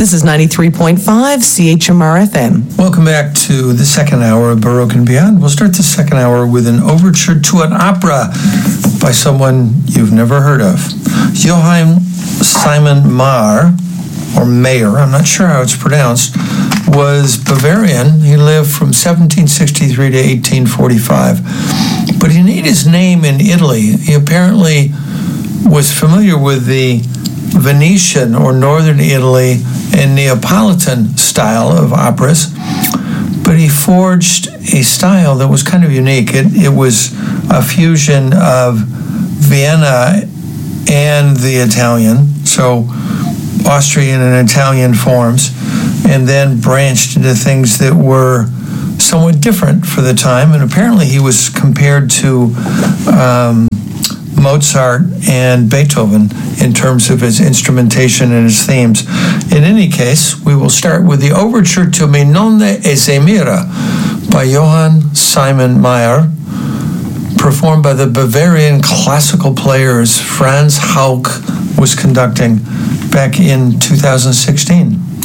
This is 93.5 CHMR FM. Welcome back to the second hour of Baroque and Beyond. We'll start the second hour with an overture to an opera by someone you've never heard of. Johann Simon Mayer, or Mayer, I'm not sure how it's pronounced, was Bavarian. He lived from 1763 to 1845. But he made his name in Italy. He apparently was familiar with the Venetian or Northern Italy and Neapolitan style of operas, but he forged a style that was kind of unique. It was a fusion of Vienna and the Italian, so Austrian and Italian forms, and then branched into things that were somewhat different for the time. And apparently he was compared to Mozart and Beethoven in terms of his instrumentation and his themes. In any case, we will start with the overture to Minone e Semira by Johann Simon Mayer, performed by the Bavarian classical players Franz Hauck was conducting back in 2016.